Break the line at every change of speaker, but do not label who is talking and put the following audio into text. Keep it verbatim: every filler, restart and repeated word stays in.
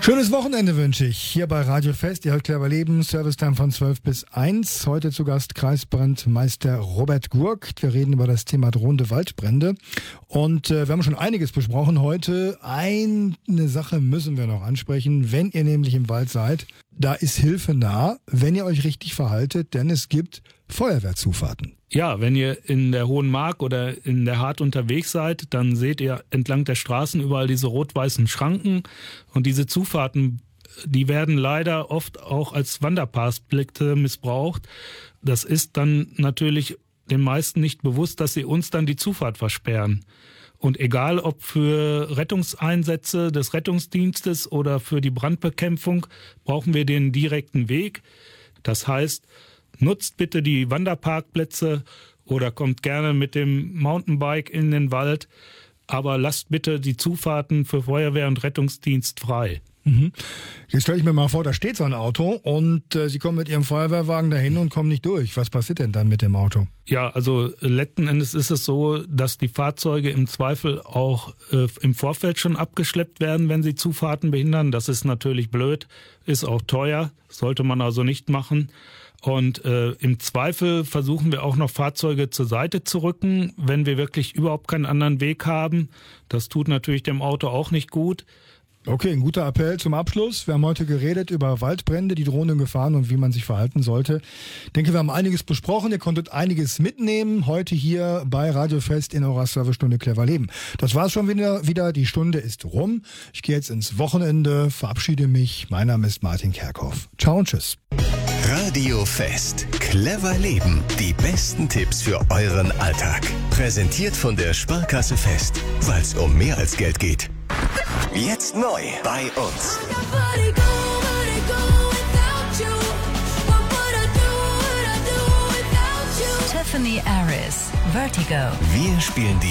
Schönes Wochenende wünsche ich hier bei Radio Fest. Ihr hört Clever Leben, Servicetime von zwölf bis eins. Heute zu Gast Kreisbrandmeister Robert Gurk. Wir reden über das Thema drohende Waldbrände. Und äh, wir haben schon einiges besprochen heute. Eine Sache müssen wir noch ansprechen. Wenn ihr nämlich im Wald seid, da ist Hilfe nah, wenn ihr euch richtig verhaltet, denn es gibt Feuerwehrzufahrten.
Ja, wenn ihr in der Hohen Mark oder in der Hart unterwegs seid, dann seht ihr entlang der Straßen überall diese rot-weißen Schranken. Und diese Zufahrten, die werden leider oft auch als Wanderpassplätze missbraucht. Das ist dann natürlich den meisten nicht bewusst, dass sie uns dann die Zufahrt versperren. Und egal ob für Rettungseinsätze des Rettungsdienstes oder für die Brandbekämpfung, brauchen wir den direkten Weg. Das heißt, nutzt bitte die Wanderparkplätze oder kommt gerne mit dem Mountainbike in den Wald, aber lasst bitte die Zufahrten für Feuerwehr und Rettungsdienst frei.
Mhm. Jetzt stelle ich mir mal vor, da steht so ein Auto und äh, Sie kommen mit Ihrem Feuerwehrwagen dahin und kommen nicht durch. Was passiert denn dann mit dem Auto?
Ja, also letzten Endes ist es so, dass die Fahrzeuge im Zweifel auch äh, im Vorfeld schon abgeschleppt werden, wenn sie Zufahrten behindern. Das ist natürlich blöd, ist auch teuer, sollte man also nicht machen. Und äh, im Zweifel versuchen wir auch noch Fahrzeuge zur Seite zu rücken, wenn wir wirklich überhaupt keinen anderen Weg haben. Das tut natürlich dem Auto auch nicht gut.
Okay, ein guter Appell zum Abschluss. Wir haben heute geredet über Waldbrände, die drohenden Gefahren und wie man sich verhalten sollte. Ich denke, wir haben einiges besprochen. Ihr konntet einiges mitnehmen heute hier bei Radio Fest in eurer Servicestunde Clever Leben. Das war's schon wieder. wieder. Die Stunde ist rum. Ich gehe jetzt ins Wochenende, verabschiede mich. Mein Name ist Martin Kerkhoff. Ciao und tschüss.
Radio Fest. Clever Leben. Die besten Tipps für euren Alltag. Präsentiert von der Sparkasse Fest. Weil es um mehr als Geld geht. Jetzt neu bei uns.
Tiffany Aris, Vertigo.
Wir spielen die